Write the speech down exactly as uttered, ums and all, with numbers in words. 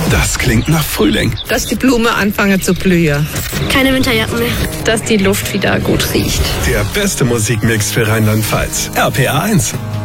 Das klingt nach Frühling. Dass die Blumen anfangen zu blühen. Keine Winterjacken mehr. Dass die Luft wieder gut riecht. Der beste Musikmix für Rheinland-Pfalz. R P R eins.